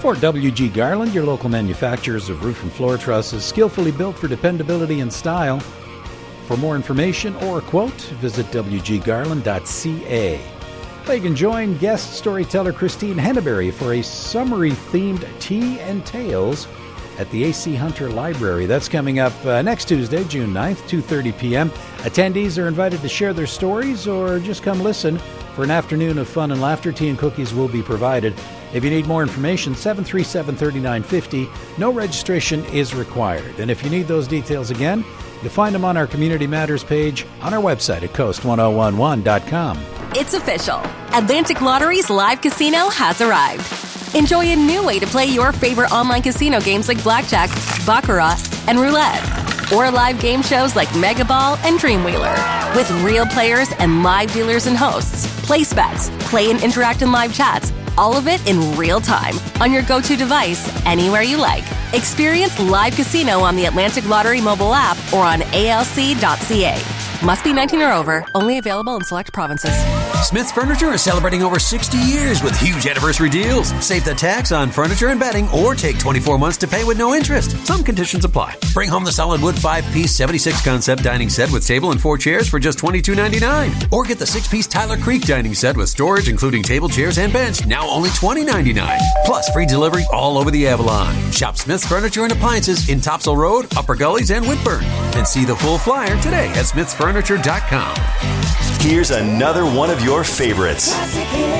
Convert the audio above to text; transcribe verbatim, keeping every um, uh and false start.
For W G Garland, your local manufacturers of roof and floor trusses, skillfully built for dependability and style. For more information or a quote, visit w g garland dot c a. You can join guest storyteller Christine Henneberry for a summery-themed Tea and Tales at the A C Hunter Library. That's coming up uh, next Tuesday, June ninth, two thirty p.m. Attendees are invited to share their stories or just come listen for an afternoon of fun and laughter. Tea and cookies will be provided. If you need more information, seven three seven, three nine five zero. No registration is required. And if you need those details again, you'll find them on our Community Matters page on our website at coast ten eleven dot com. It's official. Atlantic Lottery's live casino has arrived. Enjoy a new way to play your favorite online casino games like blackjack, baccarat, and roulette. Or live game shows like Mega Ball and Dreamwheeler. With real players and live dealers and hosts. Place bets, play and interact in live chats. All of it in real time on your go-to device, anywhere you like. Experience live casino on the Atlantic Lottery mobile app or on A L C dot C A. Must be nineteen or over. Only available in select provinces. Smith's Furniture is celebrating over sixty years with huge anniversary deals. Save the tax on furniture and bedding or take twenty-four months to pay with no interest. Some conditions apply. Bring home the solid wood five-piece seventy-six concept dining set with table and four chairs for just twenty-two ninety-nine. Or get the six-piece Tyler Creek dining set with storage including table, chairs, and bench, now only twenty ninety-nine. Plus free delivery all over the Avalon. Shop Smith's Furniture and Appliances in Topsail Road, Upper Gullies, and Whitburn. And see the full flyer today at smiths furniture dot com. Here's another one of your favorites.